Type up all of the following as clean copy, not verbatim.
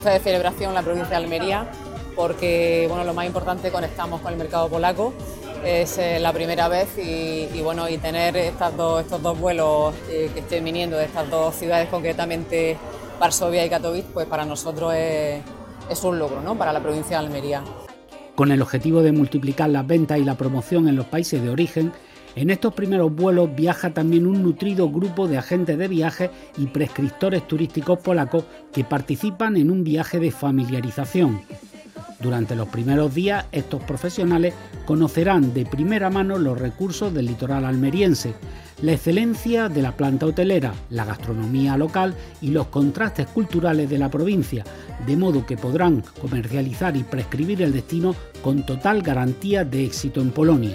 De celebración en la provincia de Almería, porque bueno, lo más importante, conectamos con el mercado polaco. Es la primera vez y tener estos dos vuelos que estén viniendo de estas dos ciudades, concretamente Varsovia y Katowice, pues para nosotros es un logro, ¿no?, para la provincia de Almería. Con el objetivo de multiplicar las ventas y la promoción en los países de origen, en estos primeros vuelos viaja también un nutrido grupo de agentes de viajes y prescriptores turísticos polacos que participan en un viaje de familiarización. Durante los primeros días, estos profesionales conocerán de primera mano los recursos del litoral almeriense, la excelencia de la planta hotelera, la gastronomía local y los contrastes culturales de la provincia, de modo que podrán comercializar y prescribir el destino con total garantía de éxito en Polonia.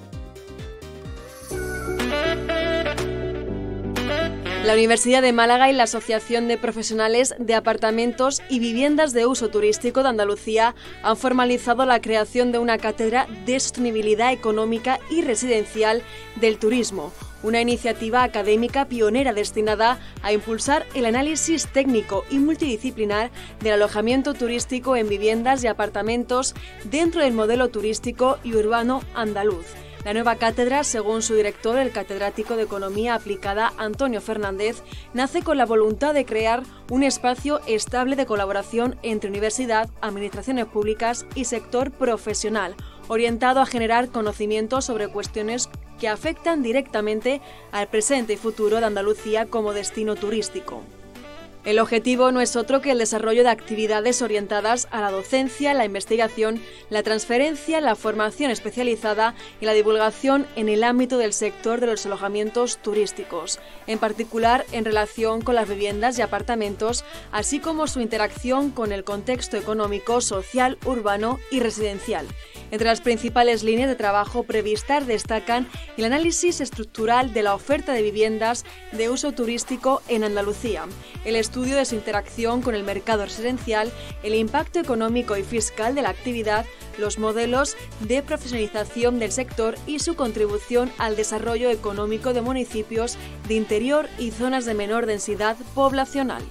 La Universidad de Málaga y la Asociación de Profesionales de Apartamentos y Viviendas de Uso Turístico de Andalucía han formalizado la creación de una cátedra de sostenibilidad económica y residencial del turismo, una iniciativa académica pionera destinada a impulsar el análisis técnico y multidisciplinar del alojamiento turístico en viviendas y apartamentos dentro del modelo turístico y urbano andaluz. La nueva cátedra, según su director, el catedrático de Economía Aplicada Antonio Fernández, nace con la voluntad de crear un espacio estable de colaboración entre universidad, administraciones públicas y sector profesional, orientado a generar conocimientos sobre cuestiones que afectan directamente al presente y futuro de Andalucía como destino turístico. El objetivo no es otro que el desarrollo de actividades orientadas a la docencia, la investigación, la transferencia, la formación especializada y la divulgación en el ámbito del sector de los alojamientos turísticos, en particular en relación con las viviendas y apartamentos, así como su interacción con el contexto económico, social, urbano y residencial. Entre las principales líneas de trabajo previstas destacan el análisis estructural de la oferta de viviendas de uso turístico en Andalucía, el estudio de su interacción con el mercado residencial, el impacto económico y fiscal de la actividad, los modelos de profesionalización del sector y su contribución al desarrollo económico de municipios de interior y zonas de menor densidad poblacional.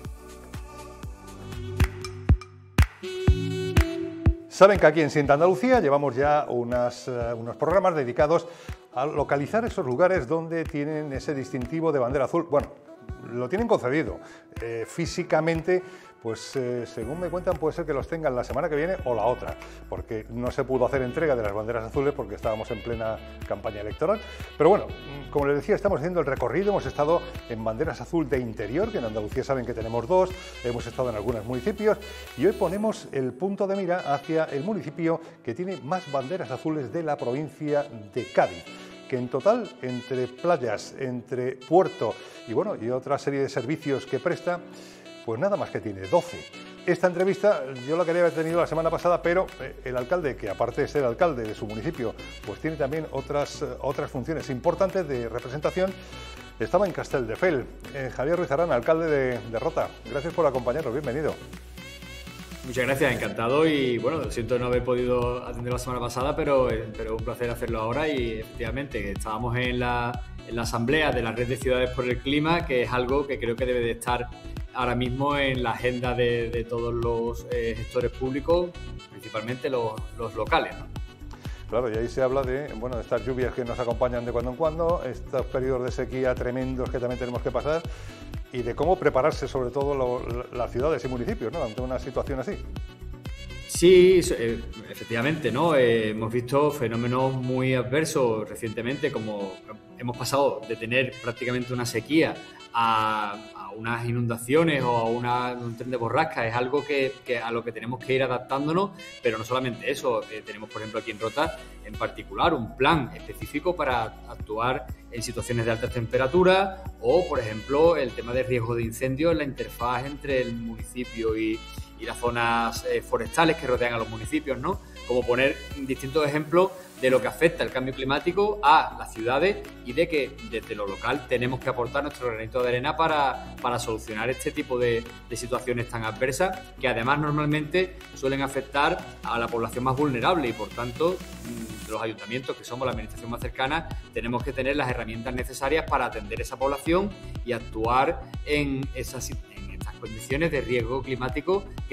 Saben que aquí en Sienta Andalucía llevamos ya unos programas dedicados a localizar esos lugares donde tienen ese distintivo de bandera azul. Bueno, lo tienen concedido. Físicamente, pues según me cuentan, puede ser que los tengan la semana que viene o la otra, porque no se pudo hacer entrega de las banderas azules porque estábamos en plena campaña electoral. Pero bueno, como les decía, estamos haciendo el recorrido, hemos estado en banderas azul de interior, que en Andalucía saben que tenemos dos, hemos estado en algunos municipios y hoy ponemos el punto de mira hacia el municipio que tiene más banderas azules de la provincia de Cádiz, que en total, entre playas, entre puerto y otra serie de servicios que presta, pues nada más que tiene 12. Esta entrevista yo la quería haber tenido la semana pasada, pero el alcalde, que aparte de ser alcalde de su municipio, pues tiene también otras funciones importantes de representación, estaba en Castelldefels. Javier Ruiz Arana, alcalde de Rota, gracias por acompañarnos, bienvenido. Muchas gracias, encantado y bueno, siento no haber podido atender la semana pasada, pero un placer hacerlo ahora y efectivamente estábamos en la asamblea de la Red de Ciudades por el Clima, que es algo que creo que debe de estar ahora mismo en la agenda de todos los gestores públicos, principalmente los locales, ¿no? Claro, y ahí se habla de estas lluvias que nos acompañan de cuando en cuando, estos periodos de sequía tremendos que también tenemos que pasar y de cómo prepararse sobre todo las ciudades y municipios, ¿no?, ante una situación así. Sí, efectivamente, ¿no? Hemos visto fenómenos muy adversos recientemente, como hemos pasado de tener prácticamente una sequía a unas inundaciones o a un tren de borrasca. Es algo que a lo que tenemos que ir adaptándonos, pero no solamente eso. Tenemos, por ejemplo, aquí en Rota, en particular, un plan específico para actuar en situaciones de altas temperaturas o, por ejemplo, el tema de riesgo de incendio en la interfaz entre el municipio y las zonas forestales que rodean a los municipios, ¿no? Como poner distintos ejemplos de lo que afecta el cambio climático a las ciudades y de que desde lo local tenemos que aportar nuestro granito de arena para solucionar este tipo de situaciones tan adversas que además normalmente suelen afectar a la población más vulnerable y por tanto los ayuntamientos, que somos la administración más cercana, tenemos que tener las herramientas necesarias para atender esa población y actuar en estas condiciones de riesgo climático que